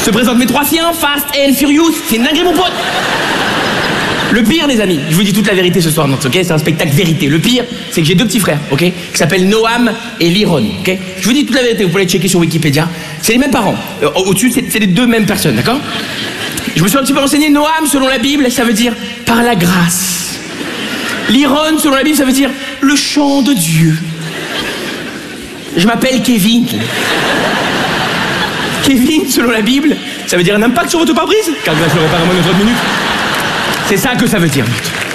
Je te présente mes 3 chiens, Fast and Furious. C'est une dinguerie, mon pote. Le pire, les amis, je vous dis toute la vérité ce soir, ok? C'est un spectacle vérité. Le pire, c'est que j'ai 2 petits frères, ok? Qui s'appellent Noam et Liron, ok? Je vous dis toute la vérité, vous pouvez les checker sur Wikipédia. C'est les mêmes parents. Au-dessus, c'est les 2 mêmes personnes, d'accord? Je me suis un petit peu renseigné. Noam, selon la Bible, ça veut dire par la grâce. Liron, selon la Bible, ça veut dire le chant de Dieu. Je m'appelle Kevin. Kevin, selon la Bible, ça veut dire un impact sur votre pare-brise. Car je le répare à moins de 30 minutes. C'est ça que ça veut dire.